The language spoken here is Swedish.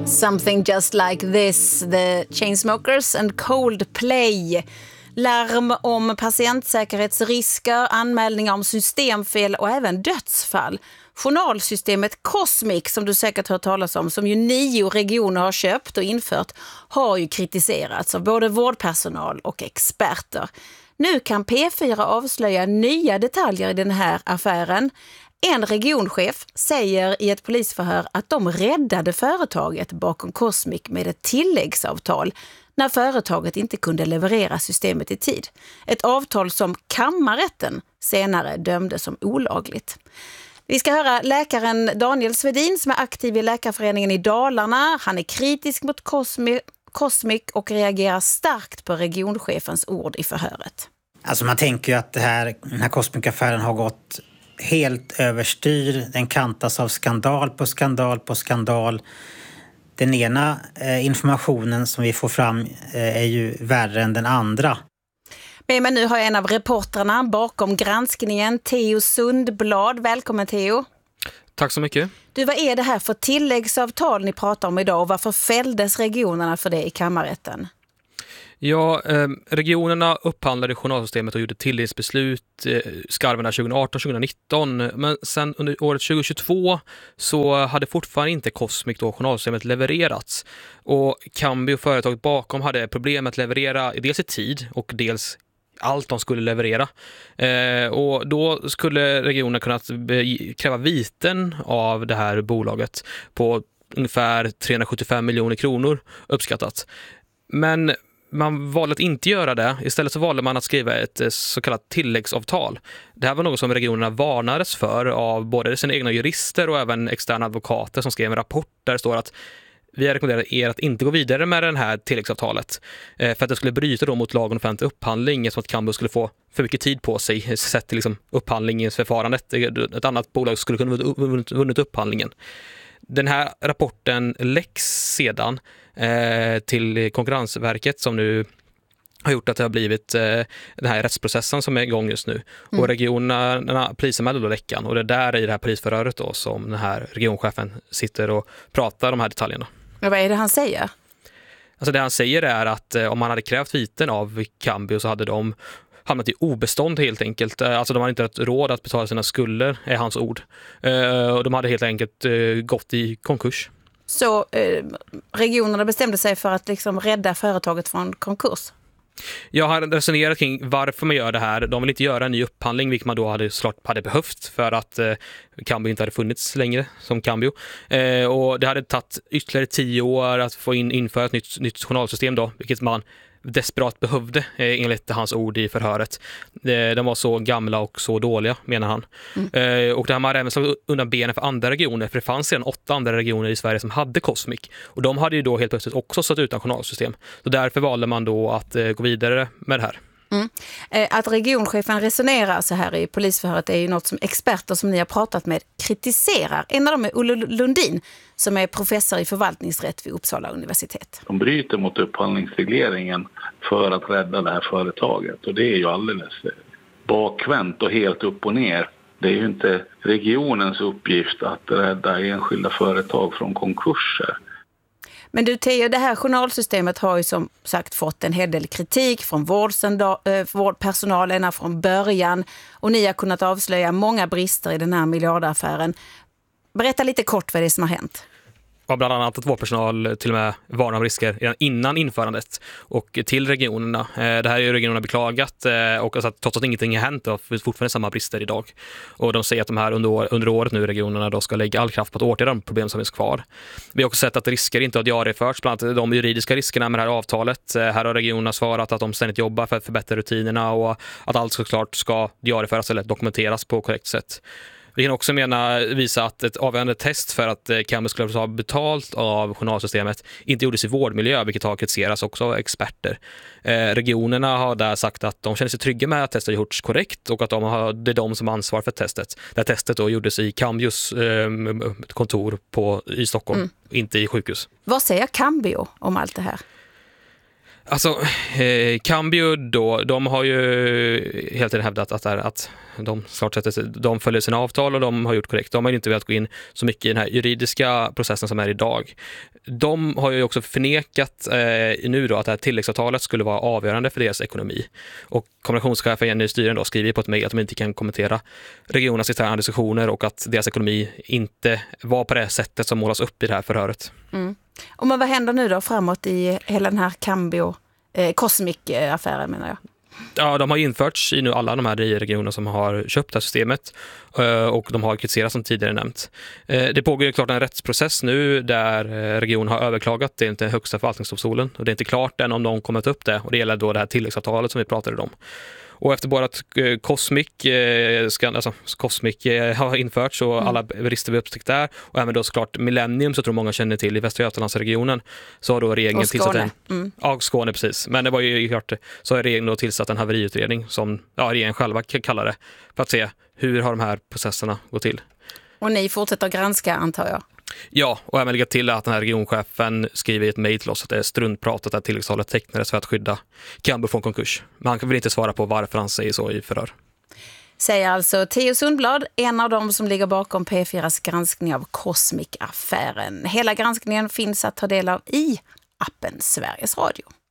Something just like this, the Chainsmokers and Coldplay. Larm om patientsäkerhetsrisker, anmälningar om systemfel och även dödsfall. Journalsystemet Cosmic, som du säkert hört talas om, som ju 9 regioner har köpt och infört, har ju kritiserats av både vårdpersonal och experter. Nu kan P4 avslöja nya detaljer i den här affären. En regionchef säger i ett polisförhör att de räddade företaget bakom Cosmic med ett tilläggsavtal när företaget inte kunde leverera systemet i tid. Ett avtal som kammarrätten senare dömde som olagligt. Vi ska höra läkaren Daniel Svedin som är aktiv i Läkarföreningen i Dalarna. Han är kritisk mot Cosmic och reagerar starkt på regionchefens ord i förhöret. Alltså man tänker ju att den här Cosmic-affären har gått helt överstyr. Den kantas av skandal på skandal på skandal. Den ena informationen som vi får fram är ju värre än den andra. Men nu har jag en av reportrarna bakom granskningen, Theo Sundblad. Välkommen Theo. Tack så mycket. Du, vad är det här för tilläggsavtal ni pratar om idag och varför fälldes regionerna för det i kammarrätten? Ja, regionerna upphandlade journalsystemet och gjorde tilläggsbeslut skarvarna 2018-2019. Men sen under året 2022 så hade fortfarande inte Cosmic då journalsystemet levererats. Och Cambio, företaget bakom, hade problem att leverera dels i tid och dels allt de skulle leverera. Och då skulle regionerna kunna kräva viten av det här bolaget på ungefär 375 miljoner kronor uppskattat. Men man valde att inte göra det. Istället så valde man att skriva ett så kallat tilläggsavtal. Det här var något som regionerna varnades för av både sina egna jurister och även externa advokater som skrev en rapport där det står att vi rekommenderar er att inte gå vidare med det här tilläggsavtalet för att det skulle bryta då mot lagen om offentlig upphandling, eftersom att Cambio skulle få för mycket tid på sig sett till liksom upphandlingsförfarandet. Ett annat bolag skulle kunna vunnit upphandlingen. Den här rapporten läcks sedan till Konkurrensverket som nu har gjort att det har blivit den här rättsprocessen som är igång just nu. Och regionerna polisanmälde då läckan och det är där i det här polisförhöret då som den här regionchefen sitter och pratar om de här detaljerna. Men vad är det han säger? Alltså det han säger är att om man hade krävt viten av Cambio så hade de hamnat i obestånd helt enkelt. Alltså de hade inte haft råd att betala sina skulder, är hans ord. Och de hade helt enkelt gått i konkurs. Så regionerna bestämde sig för att liksom rädda företaget från konkurs? Jag har resonerat kring varför man gör det här. De vill inte göra en ny upphandling, vilket man då hade behövt för att Cambio inte hade funnits längre som Cambio. Och det hade tagit ytterligare 10 år att få införa ett nytt journalsystem då, vilket man desperat behövde enligt hans ord i förhöret. De var så gamla och så dåliga, menar han. Och det här man även slagit undan benen för andra regioner, för det fanns sedan 8 andra regioner i Sverige som hade Cosmic. Och de hade ju då helt plötsligt också stått utan journalsystem. Så därför valde man då att gå vidare med det här. Att regionchefen resonerar så här i polisförhöret är ju något som experter som ni har pratat med kritiserar. En av dem är Olle Lundin som är professor i förvaltningsrätt vid Uppsala universitet. De bryter mot upphandlingsregleringen för att rädda det här företaget och det är ju alldeles bakvänt och helt upp och ner. Det är ju inte regionens uppgift att rädda enskilda företag från konkurser. Men du Theo, det här journalsystemet har ju som sagt fått en hel del kritik från vårdpersonalen från början och ni har kunnat avslöja många brister i den här miljardaffären. Berätta lite kort vad det är som har hänt. Ja, bland annat att vårdpersonal till och med varnar om risker redan innan införandet och till regionerna. Det här är ju regionerna beklagat och alltså, trots att ingenting har hänt och fortfarande samma brister idag. Och de säger att de här under året nu regionerna då ska lägga all kraft på att åtgärda de problem som finns kvar. Vi har också sett att risker inte har diarieförts, bland annat de juridiska riskerna med det här avtalet. Här har regionerna svarat att de ständigt jobbar för att förbättra rutinerna och att allt såklart ska diarieföras eller dokumenteras på korrekt sätt. Vi kan också visa att ett avgörande test för att Cambio skulle ha betalt av journalsystemet inte gjordes i vårdmiljö, vilket har kritiserats också av experter. Regionerna har där sagt att de känner sig trygga med att testet har gjorts korrekt och att det är de som har ansvar för testet. Det här testet då gjordes i Cambios kontor i Stockholm, inte i sjukhus. Vad säger Cambio om allt det här? Alltså, Cambio då, de har ju helt enkelt hävdat att de följer sina avtal och de har gjort korrekt. De har ju inte velat gå in så mycket i den här juridiska processen som är idag. De har ju också förnekat nu då att det här tilläggsavtalet skulle vara avgörande för deras ekonomi. Och kommunikationschefen Jenny Styren då skriver på ett mejl att de inte kan kommentera regionernas interna diskussioner och att deras ekonomi inte var på det sättet som målas upp i det här förhöret. Mm. Och men vad händer nu då framåt i hela den här Cambio Cosmic-affären menar jag? Ja, de har införts i nu alla de här regioner som har köpt det här systemet och de har kritiserat som tidigare nämnt. Det pågår ju klart en rättsprocess nu där regionen har överklagat det till högsta förvaltningsdomstolen och det är inte klart än om de kommer att ta upp det och det gäller då det här tilläggsavtalet som vi pratade om. Och efter bara att Cosmic har införts och alla brister vi upptäckt där och även då såklart Millennium så tror många känner till i Västra Götalandsregionen så har då regeringen tillsatt Skåne precis. Men det var ju klart så har regeringen då tillsatt en haveriutredning som regeringen själva kallar det för att se hur har de här processerna gått till. Och ni fortsätter att granska antar jag? Ja, och även lägga till att den här regionchefen skriver i ett mejl till oss att det är struntpratat att tilläggsavtalet tecknades för att skydda Cambio från konkurs. Men han vill inte svara på varför han säger så i förhör. Säger alltså Theo Sundblad, en av dem som ligger bakom P4s granskning av Cosmic-affären. Hela granskningen finns att ta del av i appen Sveriges Radio.